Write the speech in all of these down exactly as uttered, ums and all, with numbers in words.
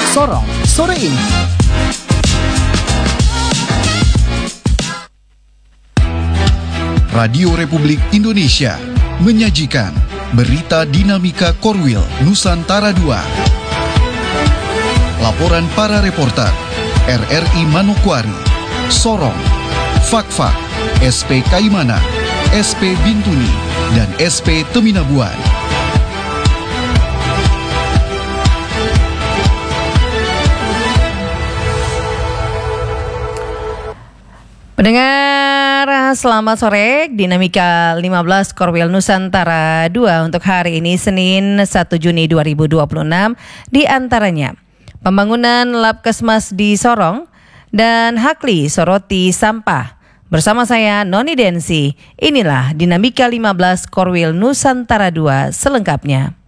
Sorong sore ini. Radio Republik Indonesia menyajikan berita dinamika Korwil Nusantara dua. Laporan para reporter R R I Manokwari, Sorong, Fakfak, S P Kaimana, S P Bintuni, dan S P Teminabuan. Pendengar, selamat sore. Dinamika lima belas Korwil Nusantara dua untuk hari ini Senin satu Juni dua ribu dua puluh enam. Di antaranya pembangunan Labkesmas di Sorong dan Hakli soroti sampah. Bersama saya Noni Densi. Inilah Dinamika lima belas Korwil Nusantara dua selengkapnya.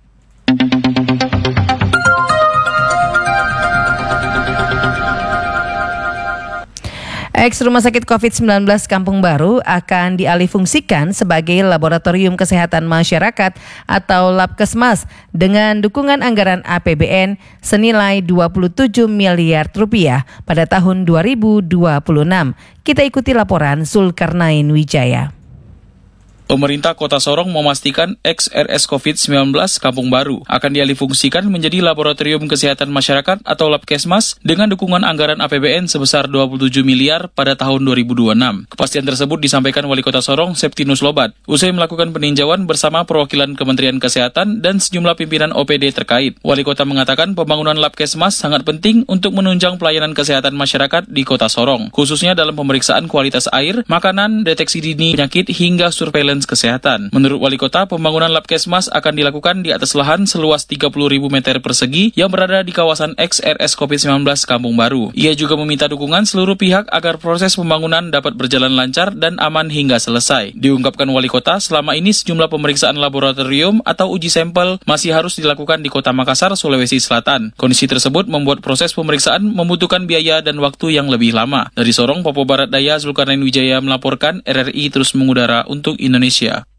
Ex Rumah Sakit covid sembilan belas Kampung Baru akan dialihfungsikan sebagai Laboratorium Kesehatan Masyarakat atau Labkesmas dengan dukungan anggaran A P B N senilai dua puluh tujuh miliar rupiah pada tahun dua ribu dua puluh enam. Kita ikuti laporan Zulkarnain Wijaya. Pemerintah Kota Sorong memastikan ex R S covid sembilan belas Kampung Baru akan dialihfungsikan menjadi Laboratorium Kesehatan Masyarakat atau Labkesmas dengan dukungan anggaran A P B N sebesar dua puluh tujuh miliar pada tahun dua ribu dua puluh enam. Kepastian tersebut disampaikan Wali Kota Sorong, Septinus Lobat, usai melakukan peninjauan bersama perwakilan Kementerian Kesehatan dan sejumlah pimpinan O P D terkait. Wali Kota mengatakan pembangunan Labkesmas sangat penting untuk menunjang pelayanan kesehatan masyarakat di Kota Sorong, khususnya dalam pemeriksaan kualitas air, makanan, deteksi dini penyakit, hingga surveillance kesehatan. Menurut Wali Kota, pembangunan Labkesmas akan dilakukan di atas lahan seluas tiga puluh ribu meter persegi yang berada di kawasan ex R S covid sembilan belas Kampung Baru. Ia juga meminta dukungan seluruh pihak agar proses pembangunan dapat berjalan lancar dan aman hingga selesai. Diungkapkan Wali Kota, selama ini sejumlah pemeriksaan laboratorium atau uji sampel masih harus dilakukan di Kota Makassar, Sulawesi Selatan. Kondisi tersebut membuat proses pemeriksaan membutuhkan biaya dan waktu yang lebih lama. Dari Sorong, Papua Barat Daya, Zulkarnain Wijaya melaporkan. R R I terus mengudara untuk Indonesia.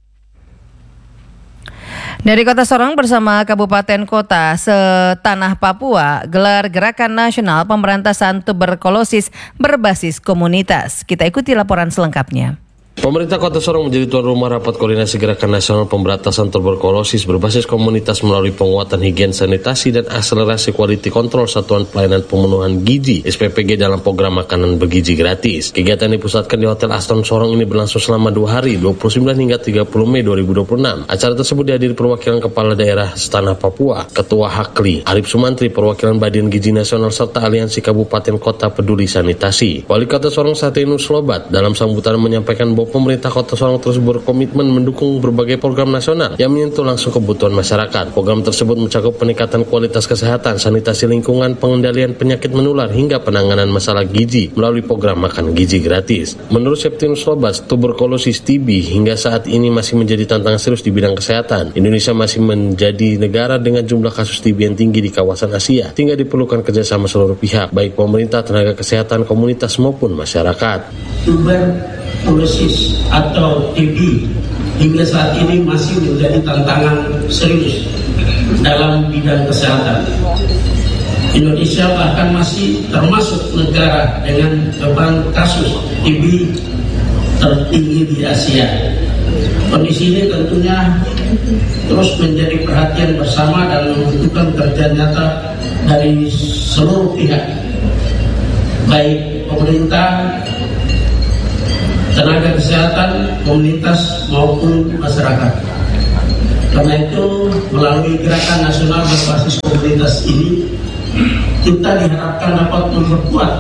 Dari Kota Sorong bersama Kabupaten Kota setanah Papua gelar Gerakan Nasional Pemberantasan Tuberkulosis berbasis komunitas. Kita ikuti laporan selengkapnya. Pemerintah Kota Sorong menjadi tuan rumah rapat koordinasi Gerakan Nasional Pemberantasan Tuberkulosis berbasis komunitas melalui penguatan higien sanitasi dan akselerasi quality control Satuan Pelayanan Pemenuhan Gizi S P P G dalam program makanan bergizi gratis. Kegiatan dipusatkan di Hotel Aston Sorong ini berlangsung selama dua hari, dua puluh sembilan hingga tiga puluh Mei dua ribu dua puluh enam. Acara tersebut dihadiri perwakilan Kepala Daerah Setanah Papua, Ketua Hakli, Arif Sumantri, perwakilan Badan Gizi Nasional serta Aliansi Kabupaten Kota Peduli Sanitasi. Wali Kota Sorong Septinus Lobat dalam sambutan menyampaikan bahwa pemerintah Kota Sorong terus berkomitmen mendukung berbagai program nasional yang menyentuh langsung kebutuhan masyarakat. Program tersebut mencakup peningkatan kualitas kesehatan, sanitasi lingkungan, pengendalian penyakit menular, hingga penanganan masalah gizi melalui program makan gizi gratis. Menurut Septinus Lobat, tuberkulosis T B hingga saat ini masih menjadi tantangan serius di bidang kesehatan. Indonesia masih menjadi negara dengan jumlah kasus T B yang tinggi di kawasan Asia, sehingga diperlukan kerjasama seluruh pihak, baik pemerintah, tenaga kesehatan, komunitas maupun masyarakat. Tuberkulosis atau T B hingga saat ini masih menjadi tantangan serius dalam bidang kesehatan. Indonesia bahkan masih termasuk negara dengan beban kasus T B tertinggi di Asia. Kondisi ini tentunya terus menjadi perhatian bersama dan membutuhkan kerja nyata dari seluruh pihak, baik pemerintah, tenaga kesehatan, komunitas maupun masyarakat. Karena itu, melalui Gerakan Nasional Berbasis Komunitas ini, kita diharapkan dapat memperkuat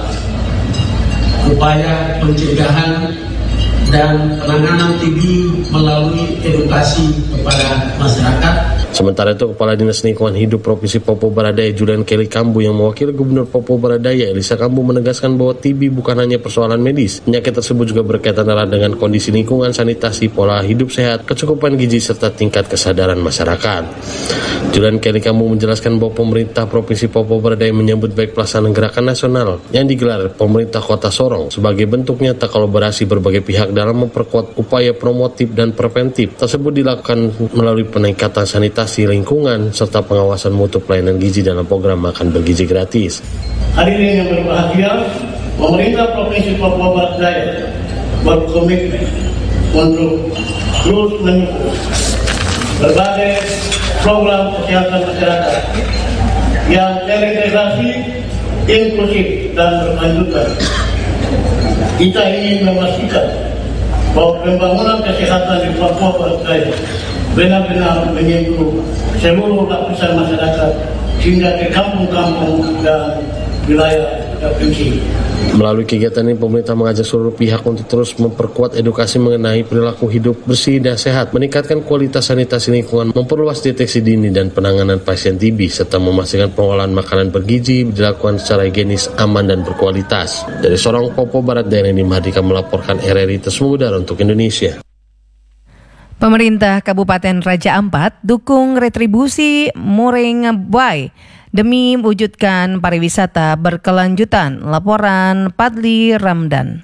upaya pencegahan dan penanganan T B melalui edukasi kepada masyarakat. Sementara itu, Kepala Dinas Lingkungan Hidup Provinsi Papua Barat Daya Julian Kelly Kambu yang mewakili Gubernur Papua Barat Daya Elisa Kambu menegaskan bahwa T B bukan hanya persoalan medis. Penyakit tersebut juga berkaitan erat dengan kondisi lingkungan, sanitasi, pola hidup sehat, kecukupan gizi, serta tingkat kesadaran masyarakat. Julian Kelly Kambu menjelaskan bahwa pemerintah Provinsi Papua Barat Daya menyambut baik pelaksanaan gerakan nasional yang digelar pemerintah Kota Sorong sebagai bentuk nyata kolaborasi berbagai pihak dalam memperkuat upaya promotif dan preventif. Tersebut dilakukan melalui peningkatan sanitasi sanitasi lingkungan, serta pengawasan mutu pelayanan gizi dalam program makan bergizi gratis. Hadirin yang berbahagia, pemerintah Provinsi Papua Barat Daya berkomitmen untuk terus mendukung berbagai program kesehatan masyarakat yang terintegrasi, inklusif, dan berkelanjutan. Kita ingin memastikan bahwa pembangunan kesehatan di Papua Barat Daya benar-benar menyentuh seluruh lapisan masyarakat hingga ke kampung-kampung dan wilayah provinsi. Melalui kegiatan ini, pemerintah mengajak seluruh pihak untuk terus memperkuat edukasi mengenai perilaku hidup bersih dan sehat, meningkatkan kualitas sanitasi lingkungan, memperluas deteksi dini dan penanganan pasien T B, serta memastikan pengolahan makanan bergizi dilakukan secara higienis, aman, dan berkualitas. Dari Sorong, Papua Barat, Daya Mahardika melaporkan R R I Tersebut Udara untuk Indonesia. Pemerintah Kabupaten Raja Ampat dukung retribusi Muring Boy demi mewujudkan pariwisata berkelanjutan. Laporan Padli Ramdan.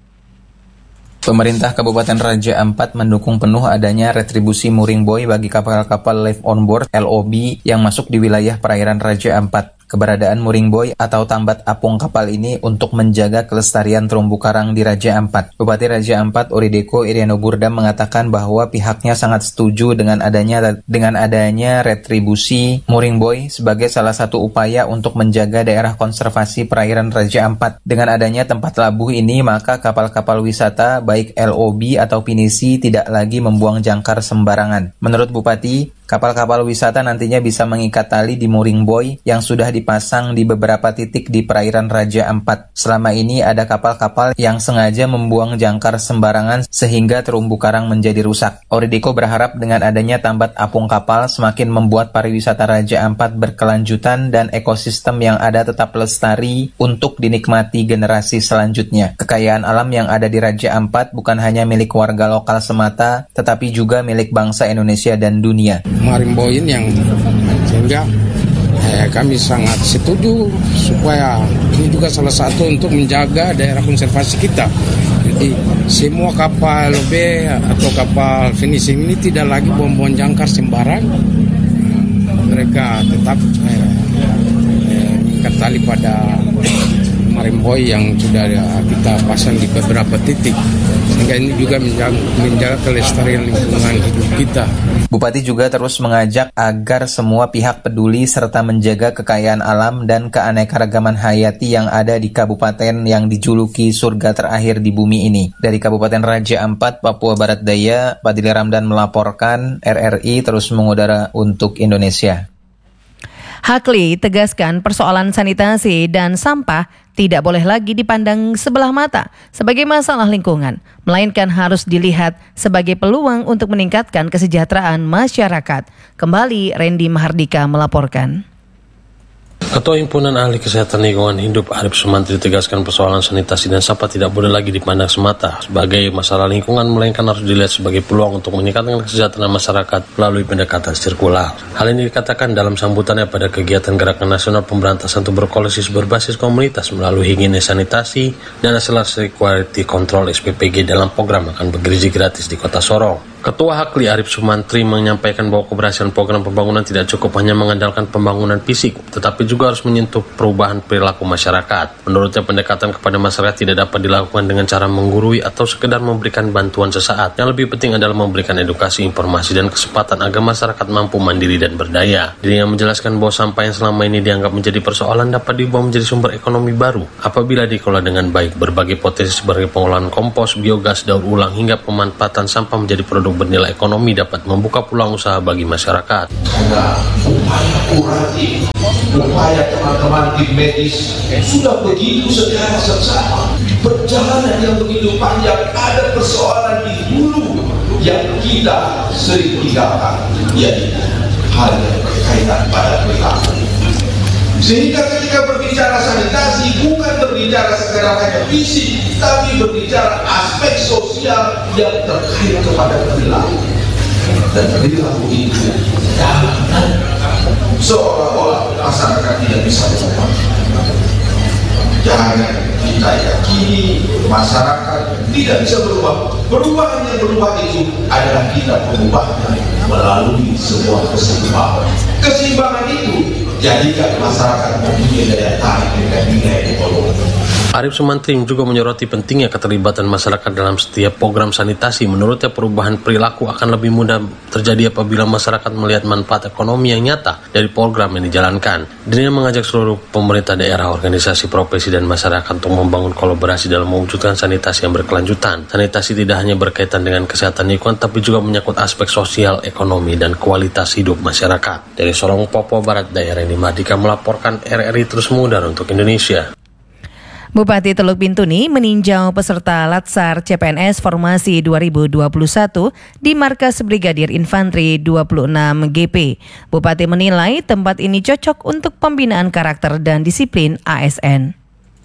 Pemerintah Kabupaten Raja Ampat mendukung penuh adanya retribusi Muring Boy bagi kapal-kapal live on board L O B yang masuk di wilayah perairan Raja Ampat. Keberadaan Muring Boy atau tambat apung kapal ini untuk menjaga kelestarian terumbu karang di Raja Ampat. Bupati Raja Ampat Orideko Iriano Gurdam mengatakan bahwa pihaknya sangat setuju dengan adanya dengan adanya retribusi Muring Boy sebagai salah satu upaya untuk menjaga daerah konservasi perairan Raja Ampat. Dengan adanya tempat labuh ini, maka kapal-kapal wisata baik L O B atau pinisi tidak lagi membuang jangkar sembarangan. Menurut Bupati, kapal-kapal wisata nantinya bisa mengikat tali di Muring Boy yang sudah dipasang di beberapa titik di perairan Raja Ampat. Selama ini ada kapal-kapal yang sengaja membuang jangkar sembarangan sehingga terumbu karang menjadi rusak. Orideko berharap dengan adanya tambat apung kapal semakin membuat pariwisata Raja Ampat berkelanjutan dan ekosistem yang ada tetap lestari untuk dinikmati generasi selanjutnya. Kekayaan alam yang ada di Raja Ampat bukan hanya milik warga lokal semata, tetapi juga milik bangsa Indonesia dan dunia. Muring Boy yang sehingga eh, kami sangat setuju supaya ini juga salah satu untuk menjaga daerah konservasi kita. Jadi semua kapal L O B atau kapal finishing ini tidak lagi buang-buang jangkar sembarang. Mereka tetap eh, eh, mengikat tali pada Muring Boy yang sudah kita pasang di beberapa titik, sehingga ini juga menjaga, menjaga kelestarian lingkungan hidup kita. Bupati juga terus mengajak agar semua pihak peduli serta menjaga kekayaan alam dan keanekaragaman hayati yang ada di kabupaten yang dijuluki surga terakhir di bumi ini. Dari Kabupaten Raja Ampat, Papua Barat Daya, Padli Ramdan melaporkan. R R I terus mengudara untuk Indonesia. Hakli tegaskan persoalan sanitasi dan sampah tidak boleh lagi dipandang sebelah mata sebagai masalah lingkungan, melainkan harus dilihat sebagai peluang untuk meningkatkan kesejahteraan masyarakat. Kembali Randy Mahardika melaporkan. Ketua Himpunan Ahli Kesehatan Lingkungan Hidup Arif Sumantri tegaskan persoalan sanitasi dan sampah tidak boleh lagi dipandang semata sebagai masalah lingkungan, melainkan harus dilihat sebagai peluang untuk meningkatkan kesejahteraan masyarakat melalui pendekatan sirkular. Hal ini dikatakan dalam sambutannya pada kegiatan Gerakan Nasional Pemberantasan Tuberkulosis berbasis komunitas melalui higienis sanitasi dan akselerasi quality control S P P G dalam program makan bergizi gratis di Kota Sorong. Ketua Hakli Arif Sumantri menyampaikan bahwa keberhasilan program pembangunan tidak cukup hanya mengandalkan pembangunan fisik, tetapi juga harus menyentuh perubahan perilaku masyarakat. Menurutnya, pendekatan kepada masyarakat tidak dapat dilakukan dengan cara menggurui atau sekedar memberikan bantuan sesaat. Yang lebih penting adalah memberikan edukasi, informasi, dan kesempatan agar masyarakat mampu mandiri dan berdaya. Dirinya menjelaskan bahwa sampah yang selama ini dianggap menjadi persoalan dapat diubah menjadi sumber ekonomi baru apabila dikelola dengan baik. Berbagai potensi sebagai pengolahan kompos, biogas, daur ulang, hingga pemanfaatan sampah menjadi produk bernilai ekonomi dapat membuka peluang usaha bagi masyarakat. Ada upaya kuratif, upaya teman-teman tim medis sudah begitu secara seksama, perjalanan yang begitu panjang, ada persoalan di hulu yang kita sering tinggalkan, yaitu hal yang berkaitan pada perilaku. Sehingga ketika berbicara sanitasi bukan berbicara sekedar hanya fisik, tapi berbicara aspek sosial yang terkait kepada perilaku. Dan perilaku itu jangan seolah-olah masyarakat tidak bisa berubah. Jangan kita yakini masyarakat tidak bisa berubah. Perubahan yang berubah itu adalah kita mengubahnya melalui sebuah keseimbangan. Keseimbangan itu jadikan masyarakat mempunyai daya tarik dengan nilai ekonomi. Arif Sumantri juga menyoroti pentingnya keterlibatan masyarakat dalam setiap program sanitasi. Menurutnya perubahan perilaku akan lebih mudah terjadi apabila masyarakat melihat manfaat ekonomi yang nyata dari program yang dijalankan. Dirinya mengajak seluruh pemerintah daerah, organisasi profesi dan masyarakat untuk membangun kolaborasi dalam mewujudkan sanitasi yang berkelanjutan. Sanitasi tidak hanya berkaitan dengan kesehatan lingkungan, tapi juga menyangkut aspek sosial, ekonomi, dan kualitas hidup masyarakat. Dari Sorong, Papua Barat, daerah ini Mardika melaporkan R R I Terus Mudar untuk Indonesia. Bupati Teluk Bintuni meninjau peserta Latsar C P N S Formasi dua ribu dua puluh satu di Markas Brigadir Infanteri dua puluh enam G P. Bupati menilai tempat ini cocok untuk pembinaan karakter dan disiplin A S N.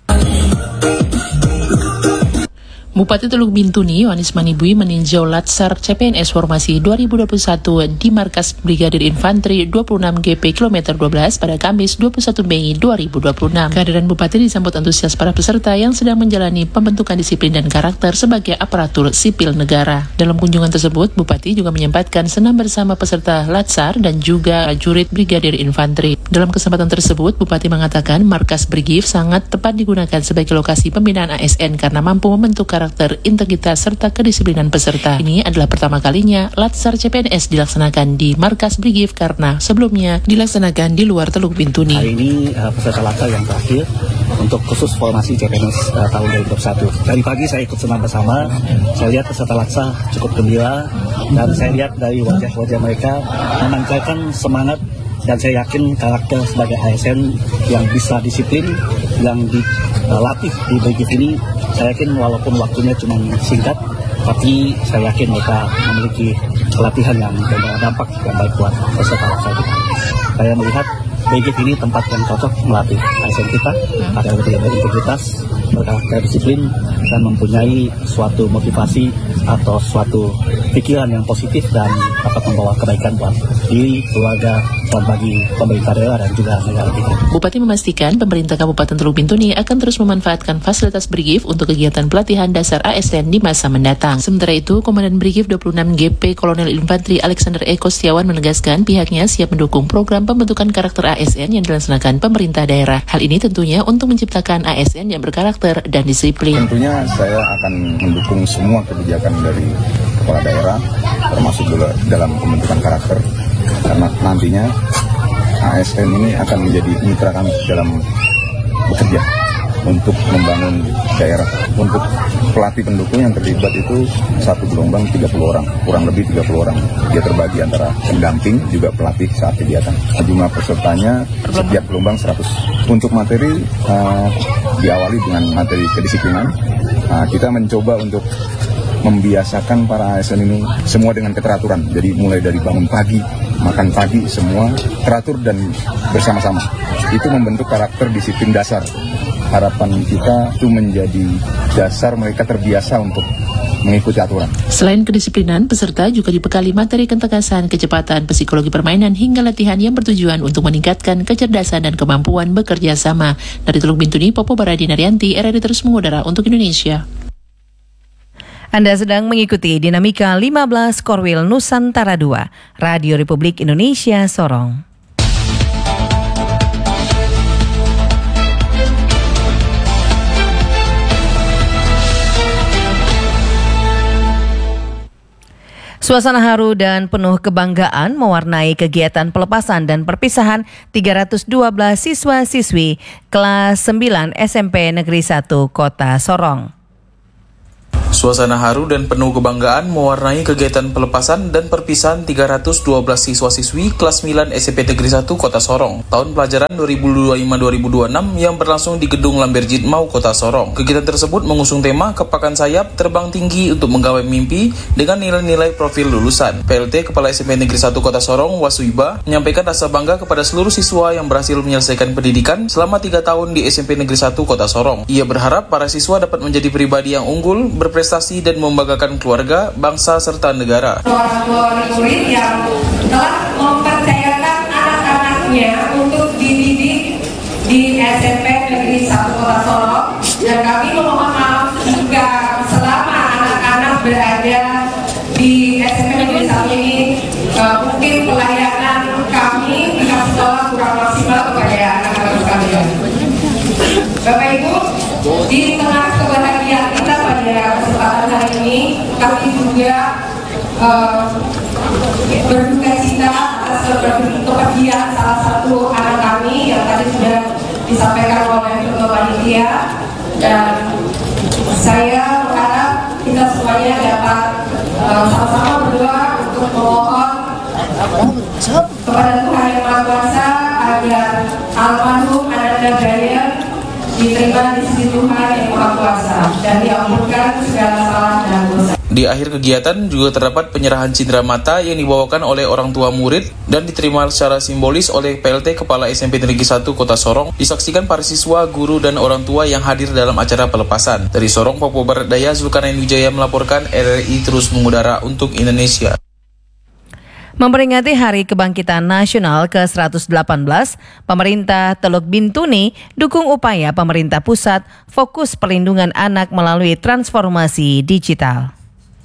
Bupati Teluk Bintuni Yohanes Manibui meninjau Latsar C P N S Formasi dua ribu dua puluh satu di Markas Brigadir Infanteri dua puluh enam G P kilometer dua belas pada Kamis dua puluh satu Mei dua ribu dua puluh enam. Kehadiran Bupati disambut antusias para peserta yang sedang menjalani pembentukan disiplin dan karakter sebagai aparatur sipil negara. Dalam kunjungan tersebut, Bupati juga menyempatkan senam bersama peserta Latsar dan juga prajurit Brigadir Infanteri. Dalam kesempatan tersebut, Bupati mengatakan Markas Brigif sangat tepat digunakan sebagai lokasi pembinaan A S N karena mampu membentuk karakter karakter, integritas, serta kedisiplinan peserta. Ini adalah pertama kalinya Latsar C P N S dilaksanakan di Markas Brigif karena sebelumnya dilaksanakan di luar Teluk Bintuni. Hari ini uh, peserta Latsar yang terakhir untuk khusus formasi C P N S uh, tahun dua ribu dua puluh satu. Dari pagi saya ikut senam bersama, saya lihat peserta Latsar cukup gembira dan saya lihat dari wajah-wajah mereka memancarkan semangat. Dan saya yakin karakter sebagai A S N yang bisa disiplin, yang dilatih di Brigif ini, saya yakin walaupun waktunya cuma singkat, tapi saya yakin mereka memiliki pelatihan yang berdampak yang baik buat peserta Latsar kita. Saya melihat Brigif ini tempat yang cocok melatih A S N kita agar lebih berintegritas, berkarakter disiplin, dan mempunyai suatu motivasi atau suatu pikiran yang positif dan dapat membawa kebaikan buat diri, keluarga, dan bagi pemerintah daerah dan juga negara kita. Bupati memastikan pemerintah Kabupaten Teluk Bintuni akan terus memanfaatkan fasilitas Brigif untuk kegiatan pelatihan dasar A S N di masa mendatang. Sementara itu, Komandan Brigif dua puluh enam G P Kolonel Infanteri Alexander Eko Setiawan menegaskan pihaknya siap mendukung program pembentukan karakter A S N yang dilaksanakan pemerintah daerah. Hal ini tentunya untuk menciptakan A S N yang berkarakter dan disiplin. Tentunya saya akan mendukung semua kebijakan dari kepala daerah, termasuk juga dalam pembentukan karakter, karena nantinya A S N ini akan menjadi mitra kami dalam bekerja untuk membangun daerah. Untuk pelatih pendukung yang terlibat itu satu gelombang tiga puluh orang, kurang lebih tiga puluh orang. Dia terbagi antara pendamping juga pelatih saat kegiatan. Jumlah pesertanya setiap gelombang seratus. Untuk materi uh, diawali dengan materi kedisiplinan. Uh, kita mencoba untuk membiasakan para A S N ini semua dengan keteraturan. Jadi mulai dari bangun pagi, makan pagi, semua teratur dan bersama-sama. Itu membentuk karakter disiplin dasar. Harapan kita itu menjadi dasar mereka terbiasa untuk mengikuti aturan. Selain kedisiplinan, peserta juga dibekali materi ketegasan, kecepatan, psikologi permainan, hingga latihan yang bertujuan untuk meningkatkan kecerdasan dan kemampuan bekerja sama. Dari Teluk Bintuni, Popo Baradina Rianti, R R I Terus Mengudara untuk Indonesia. Anda sedang mengikuti Dinamika lima belas Korwil Nusantara dua, Radio Republik Indonesia Sorong. Suasana haru dan penuh kebanggaan mewarnai kegiatan pelepasan dan perpisahan tiga ratus dua belas siswa-siswi kelas sembilan S M P Negeri satu Kota Sorong. Suasana haru dan penuh kebanggaan mewarnai kegiatan pelepasan dan perpisahan tiga ratus dua belas siswa-siswi kelas sembilan S M P Negeri satu Kota Sorong tahun pelajaran dua ribu dua puluh lima dua ribu dua puluh enam yang berlangsung di Gedung Lamberjit Mau Kota Sorong. Kegiatan tersebut mengusung tema Kepakan Sayap Terbang Tinggi untuk Menggapai Mimpi dengan nilai-nilai profil lulusan. P L T Kepala S M P Negeri satu Kota Sorong Wasuiba menyampaikan rasa bangga kepada seluruh siswa yang berhasil menyelesaikan pendidikan selama tiga tahun di S M P Negeri satu Kota Sorong. Ia berharap para siswa dapat menjadi pribadi yang unggul, berprestasi dan membanggakan keluarga, bangsa serta negara. Orang-orang murid yang telah mempercayakan anak-anaknya untuk dididik di S M P Negeri satu Kota Sorong, dan kami memohon maaf jika selama Bapak Ibu, di tengah kebahagiaan kita pada kesempatan hari ini, kami juga uh, berduka cita atas kepergian salah satu anak kami yang tadi sudah disampaikan oleh Ketua Panitia, dan saya berharap kita semuanya dapat uh, sama-sama berdoa untuk memohon kepada Tuhan Yang Maha Kuasa agar almarhum Ananda Brian diterima di sisi Tuhan Yang Maha Kuasa dan diampunkan segala salah dan dosa. Di akhir kegiatan juga terdapat penyerahan cindera mata yang dibawakan oleh orang tua murid dan diterima secara simbolis oleh P L T Kepala S M P Negeri satu Kota Sorong, disaksikan para siswa, guru, dan orang tua yang hadir dalam acara pelepasan. Dari Sorong, Papua Barat Daya, Zulkarnain Wijaya melaporkan. R R I terus mengudara untuk Indonesia. Memperingati Hari Kebangkitan Nasional ke seratus delapan belas, pemerintah Teluk Bintuni dukung upaya pemerintah pusat fokus perlindungan anak melalui transformasi digital.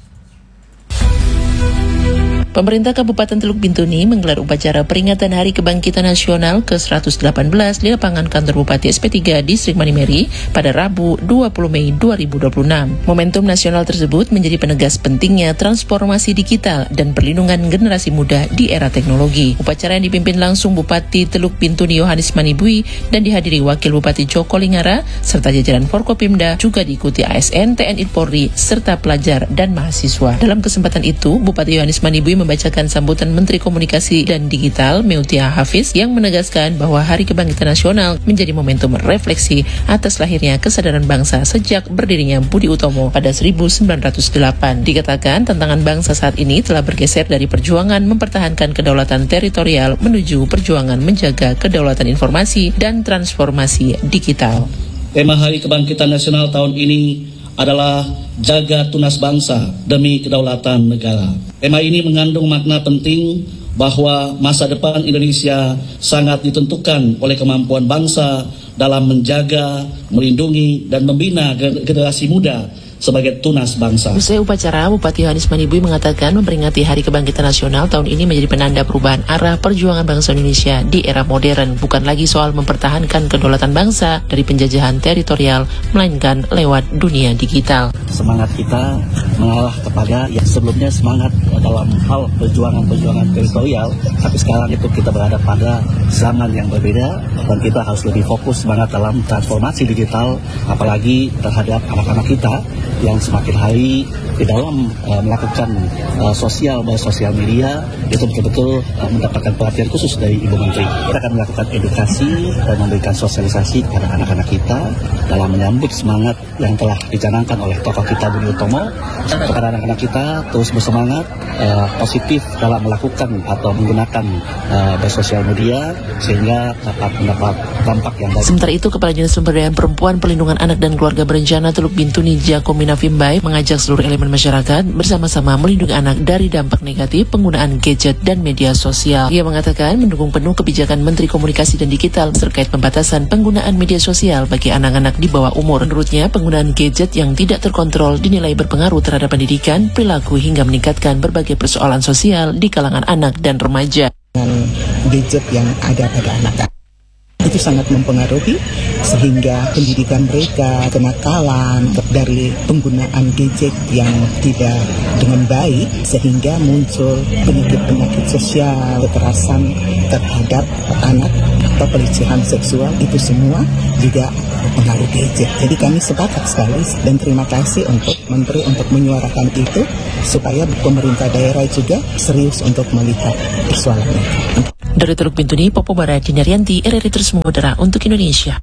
Pemerintah Kabupaten Teluk Bintuni menggelar upacara peringatan Hari Kebangkitan Nasional ke seratus delapan belas di lapangan kantor Bupati S P tiga Distrik Manimeri pada Rabu dua puluh Mei dua ribu dua puluh enam. Momentum nasional tersebut menjadi penegas pentingnya transformasi digital dan perlindungan generasi muda di era teknologi. Upacara yang dipimpin langsung Bupati Teluk Bintuni Yohanis Manibui dan dihadiri Wakil Bupati Joko Lingara serta jajaran Forkopimda, juga diikuti A S N, T N I Polri serta pelajar dan mahasiswa. Dalam kesempatan itu, Bupati Yohanis Manibui membacakan sambutan Menteri Komunikasi dan Digital Meutia Hafiz yang menegaskan bahwa Hari Kebangkitan Nasional menjadi momentum refleksi atas lahirnya kesadaran bangsa sejak berdirinya Budi Utomo pada seribu sembilan ratus delapan. Dikatakan tantangan bangsa saat ini telah bergeser dari perjuangan mempertahankan kedaulatan teritorial menuju perjuangan menjaga kedaulatan informasi dan transformasi digital. Tema Hari Kebangkitan Nasional tahun ini adalah jaga tunas bangsa demi kedaulatan negara. Tema ini mengandung makna penting bahwa masa depan Indonesia sangat ditentukan oleh kemampuan bangsa dalam menjaga, melindungi, dan membina generasi muda sebagai tunas bangsa. Usai upacara, Bupati Yohanis Manibui mengatakan memperingati Hari Kebangkitan Nasional tahun ini menjadi penanda perubahan arah perjuangan bangsa Indonesia di era modern, bukan lagi soal mempertahankan kedaulatan bangsa dari penjajahan teritorial, melainkan lewat dunia digital. Semangat kita mengalah kepada yang sebelumnya semangat dalam hal perjuangan-perjuangan teritorial, tapi sekarang itu kita berada pada zaman yang berbeda dan kita harus lebih fokus semangat dalam transformasi digital, apalagi terhadap anak-anak kita yang semakin hari di dalam uh, melakukan uh, sosial sosial media itu betul-betul uh, mendapatkan perhatian khusus dari Ibu Menteri. Kita akan melakukan edukasi dan memberikan sosialisasi kepada anak-anak kita dalam menyambut semangat yang telah dicanangkan oleh tokoh kita Budi Utomo. Kepada anak-anak kita terus bersemangat uh, positif dalam melakukan atau menggunakan uh, bersosial media sehingga dapat mendapat dampak yang baik. Sementara itu, Kepala Dinas Pemberdayaan Perempuan, Perlindungan Anak dan Keluarga Berencana Teluk Bintuni Jakomina Fimbai mengajak seluruh elemen masyarakat bersama-sama melindungi anak dari dampak negatif penggunaan gadget dan media sosial. Ia mengatakan mendukung penuh kebijakan Menteri Komunikasi dan Digital terkait pembatasan penggunaan media sosial bagi anak-anak di bawah umur. Menurutnya, penggunaan gadget yang tidak terkontrol dinilai berpengaruh terhadap pendidikan, perilaku hingga meningkatkan berbagai persoalan sosial di kalangan anak dan remaja. Dengan gadget yang ada pada anak-anak itu sangat mempengaruhi sehingga pendidikan mereka, kenakalan dari penggunaan gadget yang tidak dengan baik sehingga muncul penyakit-penyakit sosial, kekerasan terhadap anak atau pelecehan seksual, itu semua juga pengaruh gadget. Jadi kami sepakat sekali dan terima kasih untuk Menteri untuk menyuarakan itu supaya pemerintah daerah juga serius untuk melihat persoalan itu. Dari Teluk Bintuni, Papua Barat, Dinaryanti, R R I terus mengudara untuk Indonesia.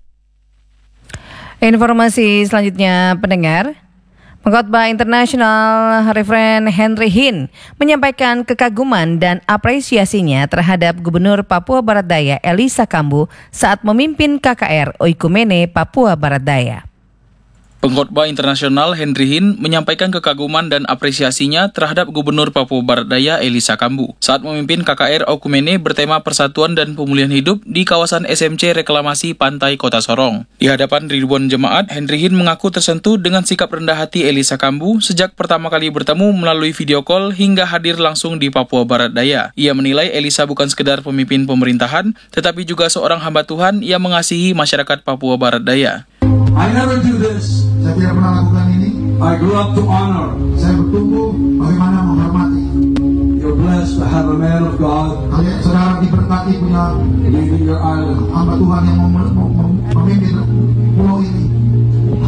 Informasi selanjutnya, pendengar. Pengkhotbah internasional Reverend Henry Hinn menyampaikan kekaguman dan apresiasinya terhadap Gubernur Papua Barat Daya Elisa Kambu saat memimpin K K R Oikumene Papua Barat Daya. Pengkhotbah internasional Henry Hinn menyampaikan kekaguman dan apresiasinya terhadap Gubernur Papua Barat Daya Elisa Kambu saat memimpin K K R Oikumene bertema Persatuan dan Pemulihan Hidup di kawasan S M C Reklamasi Pantai Kota Sorong. Di hadapan ribuan jemaat, Henry Hinn mengaku tersentuh dengan sikap rendah hati Elisa Kambu sejak pertama kali bertemu melalui video call hingga hadir langsung di Papua Barat Daya. Ia menilai Elisa bukan sekedar pemimpin pemerintahan, tetapi juga seorang hamba Tuhan yang mengasihi masyarakat Papua Barat Daya. I never do this. Saya tidak pernah lakukan ini. I grew up to honor. Saya bertumbuh bagaimana menghormati. You're blessed to have a man of God. Kalian saudara diberkati punya leading your island. Hamba Tuhan yang mem- mem- mem- memimpin